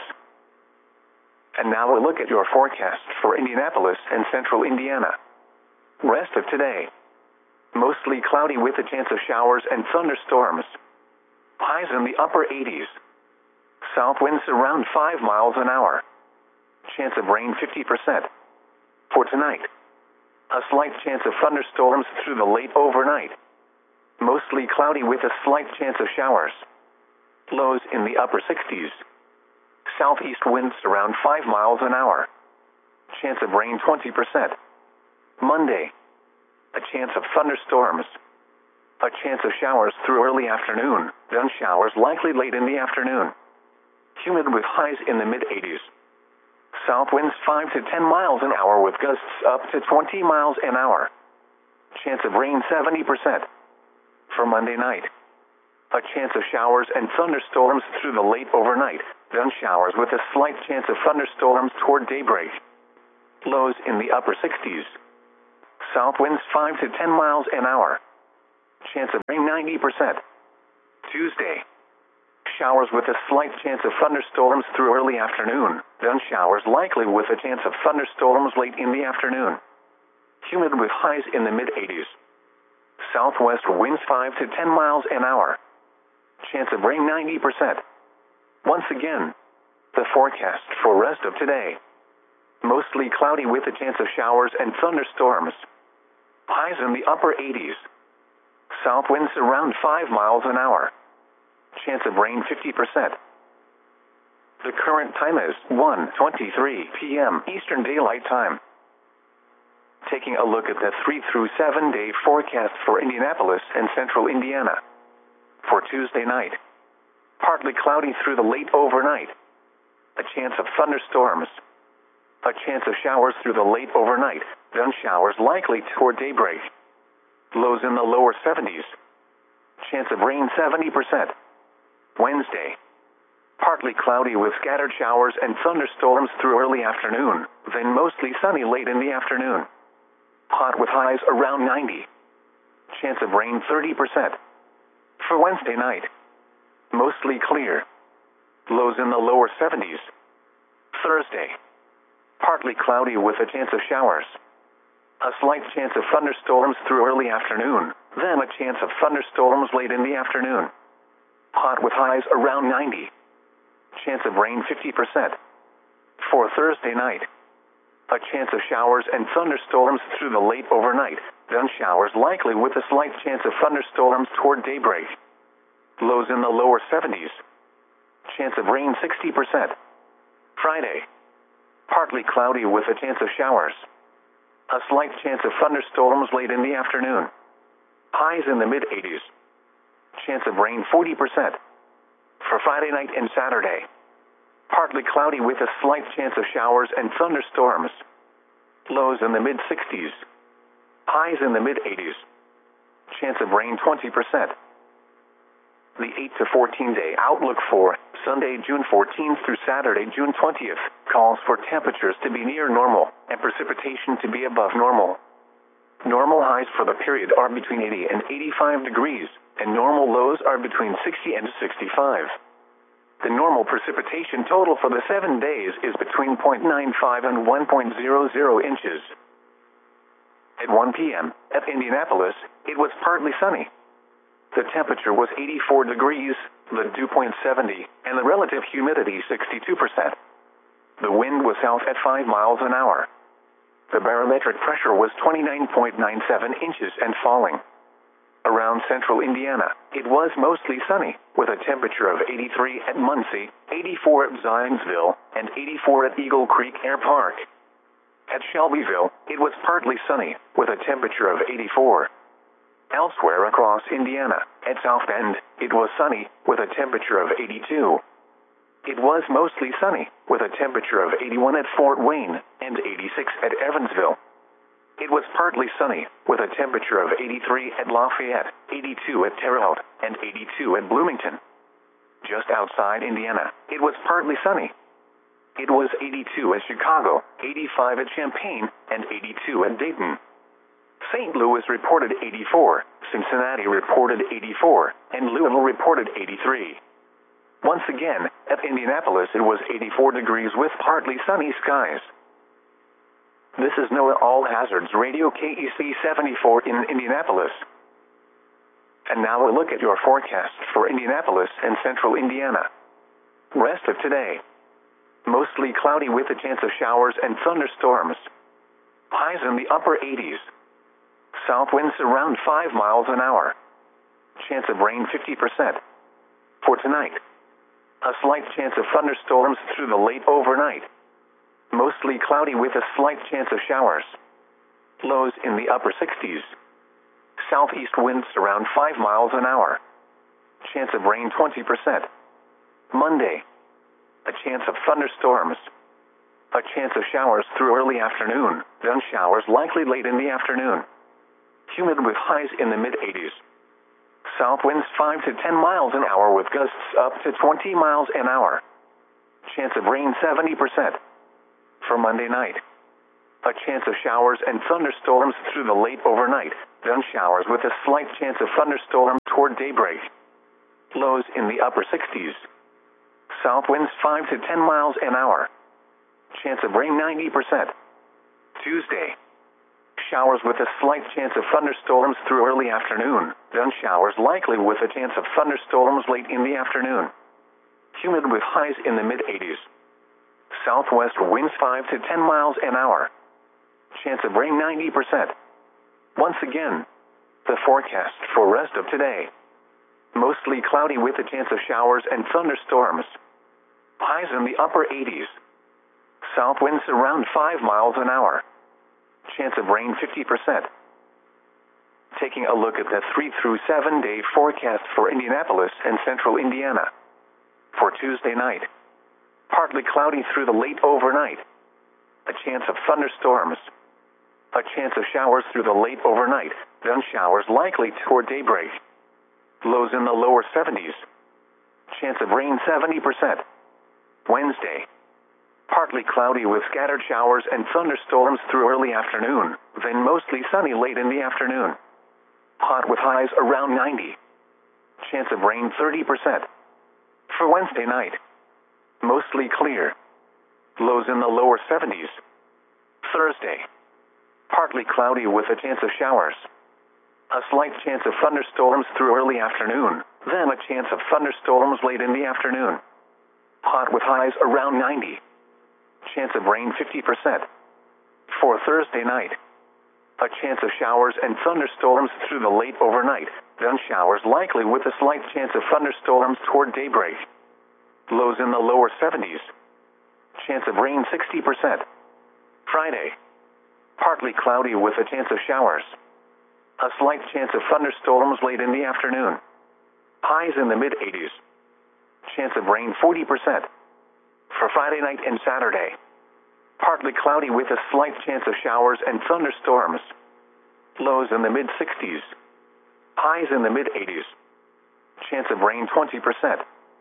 And now a look at your forecast for Indianapolis and central Indiana. Rest of today. Mostly cloudy with a chance of showers and thunderstorms. Highs in the upper eighties. South winds around five miles an hour. Chance of rain fifty percent. For tonight, a slight chance of thunderstorms through the late overnight. Mostly cloudy with a slight chance of showers. Lows in the upper sixties. Southeast winds around five miles an hour. Chance of rain twenty percent. Monday, a chance of thunderstorms. A chance of showers through early afternoon, then showers likely late in the afternoon. Humid with highs in the mid eighties. South winds five to ten miles an hour with gusts up to twenty miles an hour. Chance of rain seventy percent. For Monday night, a chance of showers and thunderstorms through the late overnight, then showers with a slight chance of thunderstorms toward daybreak. Lows in the upper sixties. South winds five to ten miles an hour. Chance of rain ninety percent. Tuesday. Showers with a slight chance of thunderstorms through early afternoon, then showers likely with a chance of thunderstorms late in the afternoon. Humid with highs in the mid eighties. Southwest winds five to ten miles an hour. Chance of rain ninety percent. Once again, the forecast for rest of today. Mostly cloudy with a chance of showers and thunderstorms. Highs in the upper eighties. South winds around five miles an hour. Chance of rain fifty percent. The current time is one twenty-three p m Eastern Daylight Time. Taking a look at the three through seven day forecast for Indianapolis and central Indiana. For Tuesday night, partly cloudy through the late overnight. A chance of thunderstorms. A chance of showers through the late overnight, then showers likely toward daybreak. Lows in the lower seventies. Chance of rain seventy percent. Wednesday. Partly cloudy with scattered showers and thunderstorms through early afternoon, then mostly sunny late in the afternoon. Hot with highs around ninety. Chance of rain thirty percent. For Wednesday night. Mostly clear. Lows in the lower seventies. Thursday. Partly cloudy with a chance of showers. A slight chance of thunderstorms through early afternoon, then a chance of thunderstorms late in the afternoon. Hot with highs around ninety. Chance of rain fifty percent. For Thursday night. A chance of showers and thunderstorms through the late overnight, then showers likely with a slight chance of thunderstorms toward daybreak. Lows in the lower seventies. Chance of rain sixty percent. Friday. Partly cloudy with a chance of showers. A slight chance of thunderstorms late in the afternoon. Highs in the mid eighties. Chance of rain forty percent. For Friday night and Saturday. Partly cloudy with a slight chance of showers and thunderstorms. Lows in the mid sixties. Highs in the mid eighties. Chance of rain twenty percent. The eight to fourteen day outlook for Sunday, June fourteenth through Saturday, June twentieth, calls for temperatures to be near normal and precipitation to be above normal. Normal highs for the period are between eighty and eighty-five degrees, and normal lows are between sixty and sixty-five. The normal precipitation total for the seven days is between zero point nine five and one point zero zero inches. At one p m at Indianapolis, it was partly sunny. The temperature was eighty-four degrees, the dew point seventy, and the relative humidity sixty-two percent. The wind was south at five miles an hour. The barometric pressure was twenty-nine point nine seven inches and falling. Around central Indiana, it was mostly sunny, with a temperature of eighty-three at Muncie, eighty-four at Zionsville, and eighty-four at Eagle Creek Air Park. At Shelbyville, it was partly sunny, with a temperature of eighty-four. Elsewhere across Indiana, at South Bend, it was sunny, with a temperature of eighty-two. It was mostly sunny, with a temperature of eighty-one at Fort Wayne, and eighty-six at Evansville. It was partly sunny, with a temperature of eighty-three at Lafayette, eighty-two at Terre Haute, and eighty-two at Bloomington. Just outside Indiana, it was partly sunny. It was eighty-two at Chicago, eighty-five at Champaign, and eighty-two at Dayton. Saint Louis reported eighty-four, Cincinnati reported eighty-four, and Louisville reported eighty-three. Once again, at Indianapolis it was eighty-four degrees with partly sunny skies. This is NOAA All Hazards Radio K E C seventy-four in Indianapolis. And now a look at your forecast for Indianapolis and central Indiana. Rest of today. Mostly cloudy with a chance of showers and thunderstorms. Highs in the upper eighties. South winds around five miles an hour. Chance of rain fifty percent. For tonight, a slight chance of thunderstorms through the late overnight. Mostly cloudy with a slight chance of showers. Lows in the upper sixties. Southeast winds around five miles an hour. Chance of rain twenty percent. Monday, a chance of thunderstorms. A chance of showers through early afternoon, then showers likely late in the afternoon. Humid with highs in the mid eighties. South winds five to ten miles an hour with gusts up to twenty miles an hour. Chance of rain seventy percent. For Monday night, a chance of showers and thunderstorms through the late overnight, then showers with a slight chance of thunderstorms toward daybreak. Lows in the upper sixties. South winds five to ten miles an hour. Chance of rain ninety percent. Tuesday. Showers with a slight chance of thunderstorms through early afternoon, then showers likely with a chance of thunderstorms late in the afternoon. Humid with highs in the mid-eighties. Southwest winds five to ten miles an hour. Chance of rain ninety percent. Once again, the forecast for rest of today. Mostly cloudy with a chance of showers and thunderstorms. Highs in the upper eighties. South winds around five miles an hour. Chance of rain fifty percent. Taking a look at the three through seven day forecast for Indianapolis and central Indiana. For Tuesday night, partly cloudy through the late overnight. A chance of thunderstorms. A chance of showers through the late overnight, then showers likely toward daybreak. Lows in the lower seventies. Chance of rain seventy percent. Wednesday. Partly cloudy with scattered showers and thunderstorms through early afternoon, then mostly sunny late in the afternoon. Hot with highs around ninety. Chance of rain thirty percent. For Wednesday night. Mostly clear. Lows in the lower seventies. Thursday. Partly cloudy with a chance of showers. A slight chance of thunderstorms through early afternoon, then a chance of thunderstorms late in the afternoon. Hot with highs around ninety. Chance of rain fifty percent. For Thursday night. A chance of showers and thunderstorms through the late overnight, then showers likely with a slight chance of thunderstorms toward daybreak. Lows in the lower seventies. Chance of rain sixty percent. Friday. Partly cloudy with a chance of showers. A slight chance of thunderstorms late in the afternoon. Highs in the mid-eighties. Chance of rain forty percent. For Friday night and Saturday. Partly cloudy with a slight chance of showers and thunderstorms. Lows in the mid-sixties. Highs in the mid-eighties. Chance of rain twenty percent.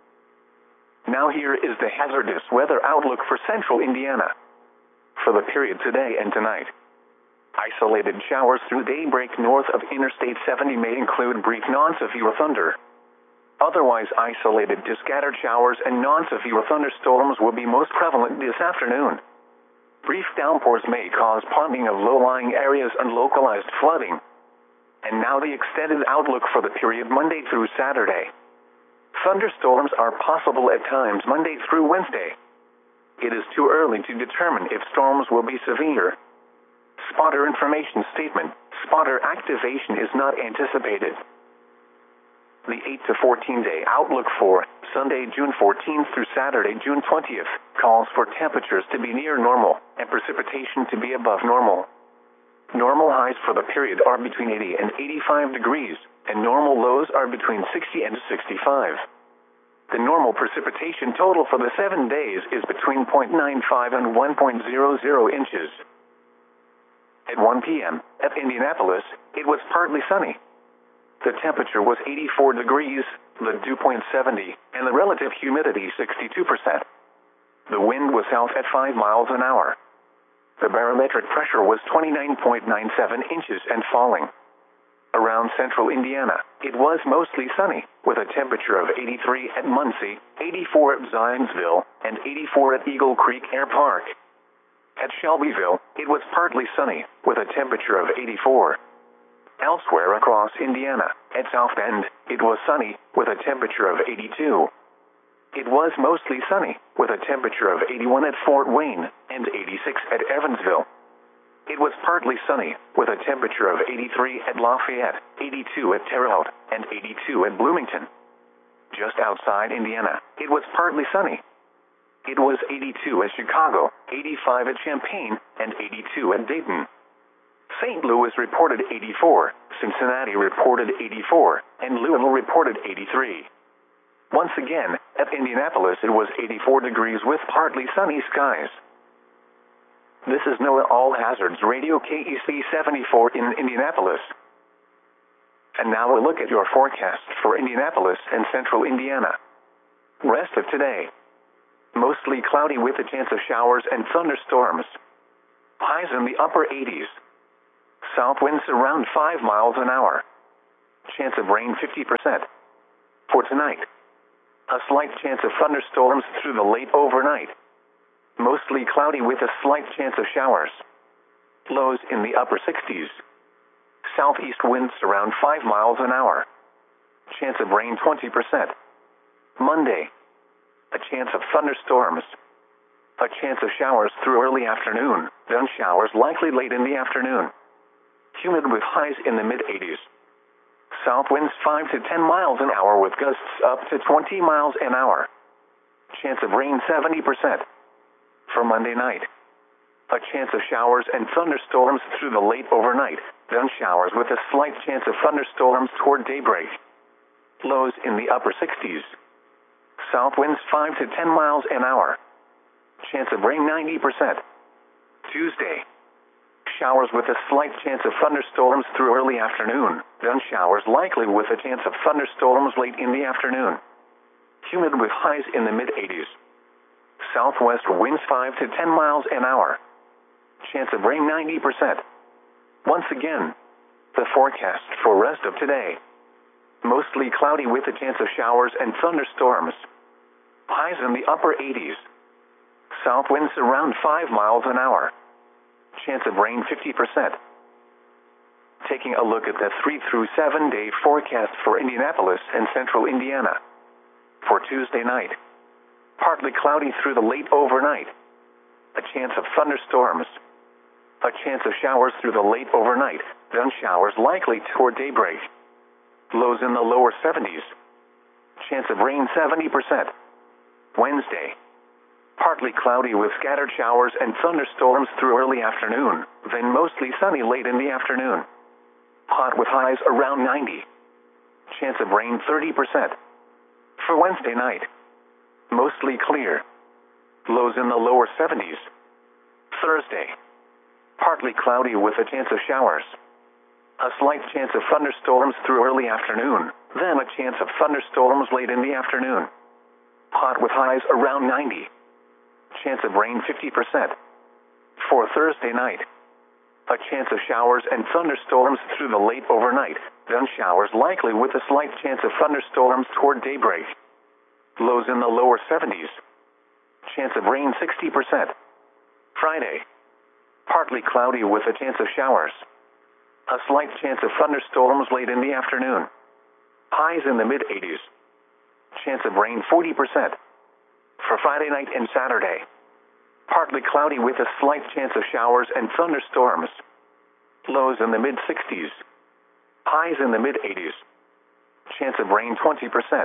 Now here is the hazardous weather outlook for central Indiana. For the period today and tonight. Isolated showers through daybreak north of Interstate seventy may include brief non-severe thunder. Otherwise isolated to scattered showers and non-severe thunderstorms will be most prevalent this afternoon. Brief downpours may cause ponding of low-lying areas and localized flooding. And now the extended outlook for the period Monday through Saturday. Thunderstorms are possible at times Monday through Wednesday. It is too early to determine if storms will be severe. Spotter information statement. Spotter activation is not anticipated. The eight to fourteen day outlook for Sunday, June fourteenth through Saturday, June twentieth, calls for temperatures to be near normal and precipitation to be above normal. Normal highs for the period are between eighty and eighty-five degrees, and normal lows are between sixty and sixty-five. The normal precipitation total for the seven days is between zero point nine five and one point zero zero inches. At one p m at Indianapolis, it was partly sunny. The temperature was eighty-four degrees, the dew point seventy, and the relative humidity sixty-two percent. The wind was south at five miles an hour. The barometric pressure was twenty-nine point nine seven inches and falling. Around central Indiana, it was mostly sunny, with a temperature of eighty-three at Muncie, eighty-four at Zionsville, and eighty-four at Eagle Creek Air Park. At Shelbyville, it was partly sunny, with a temperature of eighty-four. Elsewhere across Indiana, at South Bend, it was sunny, with a temperature of eighty-two. It was mostly sunny, with a temperature of eighty-one at Fort Wayne, and eighty-six at Evansville. It was partly sunny, with a temperature of eighty-three at Lafayette, eighty-two at Terre Haute, and eighty-two at Bloomington. Just outside Indiana, it was partly sunny. It was eighty-two at Chicago, eighty-five at Champaign, and eighty-two at Dayton. Saint Louis reported eighty-four, Cincinnati reported eighty-four, and Louisville reported eighty-three. Once again, at Indianapolis it was eighty-four degrees with partly sunny skies. This is NOAA All Hazards Radio K E C seventy-four in Indianapolis. And now a look at your forecast for Indianapolis and central Indiana. Rest of today. Mostly cloudy with a chance of showers and thunderstorms. Highs in the upper eighties. South winds around five miles an hour. Chance of rain fifty percent. For tonight, a slight chance of thunderstorms through the late overnight. Mostly cloudy with a slight chance of showers. Lows in the upper sixties. Southeast winds around five miles an hour. Chance of rain twenty percent. Monday, a chance of thunderstorms. A chance of showers through early afternoon, then showers likely late in the afternoon. Humid with highs in the mid eighties. South winds five to ten miles an hour with gusts up to twenty miles an hour. Chance of rain seventy percent. For Monday night, a chance of showers and thunderstorms through the late overnight, then showers with a slight chance of thunderstorms toward daybreak. Lows in the upper sixties. South winds five to ten miles an hour. Chance of rain ninety percent. Tuesday, showers with a slight chance of thunderstorms through early afternoon, then showers likely with a chance of thunderstorms late in the afternoon. Humid with highs in the mid eighties. Southwest winds five to ten miles an hour. Chance of rain ninety percent. Once again, the forecast for rest of today. Mostly cloudy with a chance of showers and thunderstorms. Highs in the upper eighties. South winds around five miles an hour. Chance of rain fifty percent. Taking a look at the three through seven day forecast for Indianapolis and central Indiana. For Tuesday night, partly cloudy through the late overnight. A chance of thunderstorms. A chance of showers through the late overnight, then showers likely toward daybreak. Lows in the lower seventies. Chance of rain seventy percent. Wednesday, partly cloudy with scattered showers and thunderstorms through early afternoon, then mostly sunny late in the afternoon. Hot with highs around ninety. Chance of rain thirty percent. For Wednesday night, mostly clear. Lows in the lower seventies. Thursday, partly cloudy with a chance of showers. A slight chance of thunderstorms through early afternoon, then a chance of thunderstorms late in the afternoon. Hot with highs around ninety. Chance of rain fifty percent. For Thursday night, a chance of showers and thunderstorms through the late overnight, then showers likely with a slight chance of thunderstorms toward daybreak. Lows in the lower seventies. Chance of rain sixty percent. Friday, partly cloudy with a chance of showers. A slight chance of thunderstorms late in the afternoon. Highs in the mid eighties. Chance of rain forty percent. For Friday night and Saturday, partly cloudy with a slight chance of showers and thunderstorms. Lows in the mid sixties. Highs in the mid eighties. Chance of rain twenty percent.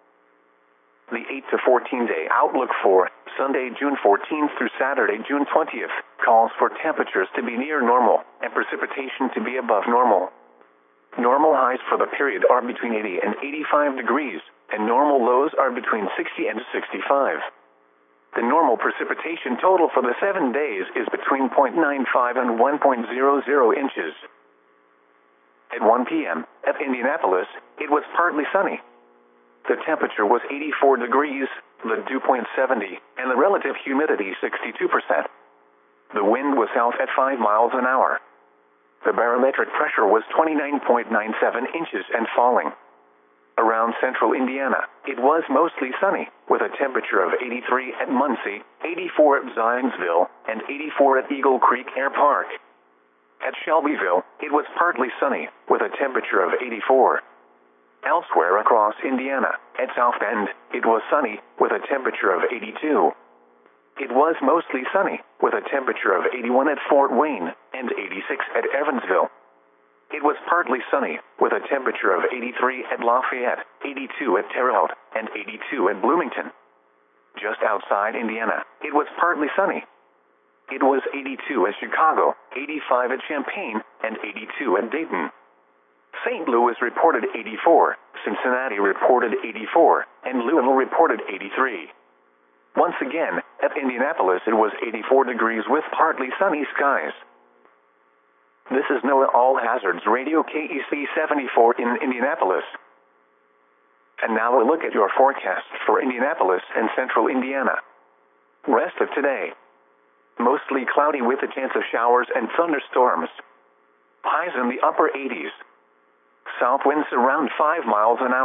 The eight to fourteen day outlook for Sunday, June fourteenth through Saturday, June twentieth, calls for temperatures to be near normal and precipitation to be above normal. Normal highs for the period are between eighty and eighty-five degrees, and normal lows are between sixty and sixty-five. The normal precipitation total for the seven days is between zero point nine five and one point zero zero inches. At one p m at Indianapolis, it was partly sunny. The temperature was eighty-four degrees, the dew point seventy, and the relative humidity sixty-two percent. The wind was south at five miles an hour. The barometric pressure was twenty-nine point nine seven inches and falling. Around central Indiana, it was mostly sunny, with a temperature of eighty-three at Muncie, eighty-four at Zionsville, and eighty-four at Eagle Creek Air Park. At Shelbyville, it was partly sunny, with a temperature of eighty-four. Elsewhere across Indiana, at South Bend, it was sunny, with a temperature of eighty-two. It was mostly sunny, with a temperature of eighty-one at Fort Wayne, and eighty-six at Evansville. It was partly sunny, with a temperature of eighty-three at Lafayette, eighty-two at Terre Haute, and eighty-two at Bloomington. Just outside Indiana, it was partly sunny. It was eighty-two at Chicago, eighty-five at Champaign, and eighty-two at Dayton. Saint Louis reported eighty-four, Cincinnati reported eighty-four, and Louisville reported eighty-three. Once again, at Indianapolis it was eighty-four degrees with partly sunny skies. This is NOAA All Hazards Radio K E C seventy-four in Indianapolis. And now a look at your forecast for Indianapolis and central Indiana. Rest of today. Mostly cloudy with a chance of showers and thunderstorms. Highs in the upper eighties. South winds around five miles an hour.